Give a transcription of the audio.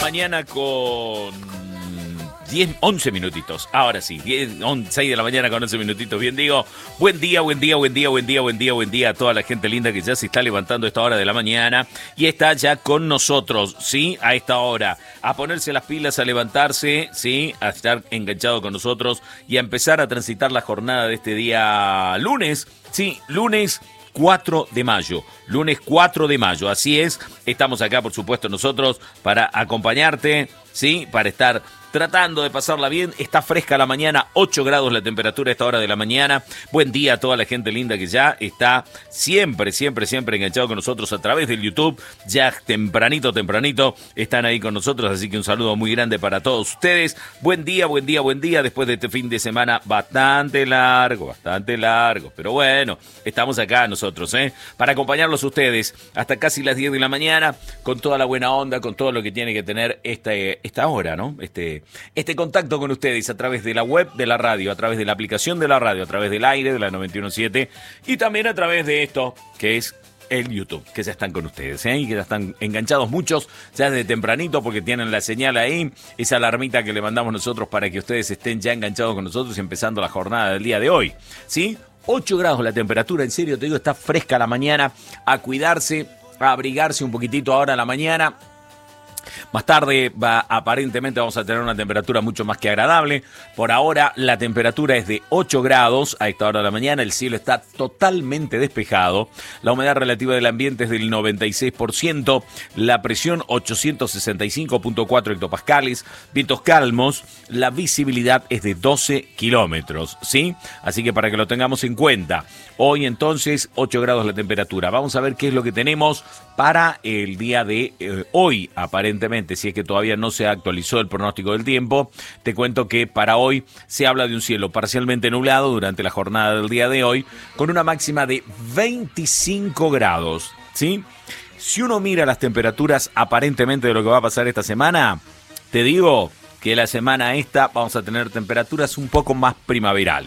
mañana con 11 minutitos. Ahora sí, 6 de la mañana con 11 minutitos. Bien digo, buen día a toda la gente linda que ya se está levantando a esta hora de la mañana y está ya con nosotros, ¿sí? A esta hora, a ponerse las pilas, a levantarse, ¿sí? A estar enganchado con nosotros y a empezar a transitar la jornada de este día lunes, ¿sí? Lunes 4 de mayo, lunes 4 de mayo, así es, estamos acá por supuesto nosotros para acompañarte, ¿sí? Para estar tratando de pasarla bien. Está fresca la mañana, 8 grados la temperatura a esta hora de la mañana. Buen día a toda la gente linda que ya está siempre enganchado con nosotros a través del YouTube. Ya tempranito están ahí con nosotros, así que un saludo muy grande para todos ustedes. Buen día, después de este fin de semana bastante largo, pero bueno, estamos acá nosotros, para acompañarlos ustedes hasta casi las 10 de la mañana, con toda la buena onda, con todo lo que tiene que tener esta hora, ¿no? Este contacto con ustedes a través de la web de la radio, a través de la aplicación de la radio, a través del aire de la 91.7 y también a través de esto que es el YouTube, que ya están con ustedes, y que ya están enganchados muchos ya desde tempranito porque tienen la señal ahí, esa alarmita que le mandamos nosotros para que ustedes estén ya enganchados con nosotros y empezando la jornada del día de hoy, ¿sí? 8 grados la temperatura, en serio te digo, está fresca la mañana, a cuidarse, a abrigarse un poquitito ahora a la mañana. Más tarde aparentemente vamos a tener una temperatura mucho más que agradable. Por ahora la temperatura es de 8 grados a esta hora de la mañana. El cielo está totalmente despejado. La humedad relativa del ambiente es del 96%. La presión 865.4 hectopascales. Vientos calmos. La visibilidad es de 12 kilómetros, ¿sí? Así que para que lo tengamos en cuenta. Hoy entonces 8 grados la temperatura. Vamos a ver qué es lo que tenemos para el día de hoy, aparentemente, si es que todavía no se actualizó el pronóstico del tiempo. Te cuento que para hoy se habla de un cielo parcialmente nublado durante la jornada del día de hoy, con una máxima de 25 grados, ¿sí? Si uno mira las temperaturas aparentemente de lo que va a pasar esta semana, te digo que la semana esta vamos a tener temperaturas un poco más primaverales.